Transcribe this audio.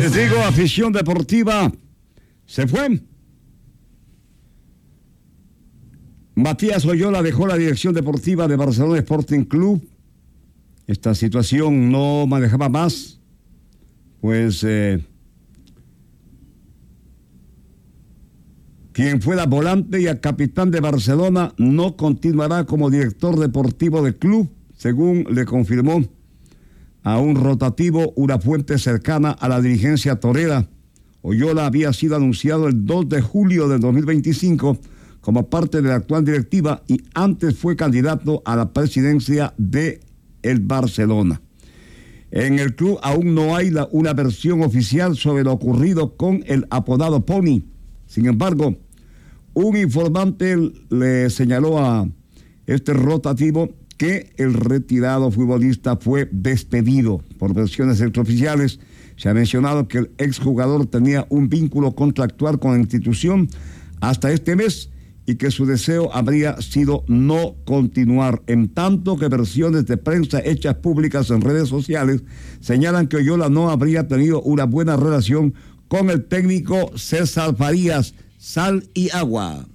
Les digo, afición deportiva, se fue. Matías Oyola dejó la dirección deportiva de Barcelona Sporting Club. Esta situación no manejaba más, pues quien fuera volante y capitán de Barcelona no continuará como director deportivo del club, según le confirmó a un rotativo una fuente cercana a la dirigencia torera. Oyola había sido anunciado el 2 de julio de 2025 como parte de la actual directiva y antes fue candidato a la presidencia de el Barcelona. En el club aún no hay una versión oficial sobre lo ocurrido con el apodado Pony. Sin embargo, un informante le señaló a este rotativo que el retirado futbolista fue despedido. Por versiones extraoficiales, se ha mencionado que el exjugador tenía un vínculo contractual con la institución hasta este mes y que su deseo habría sido no continuar, en tanto que versiones de prensa hechas públicas en redes sociales señalan que Oyola no habría tenido una buena relación con el técnico César Farías. Sal y agua.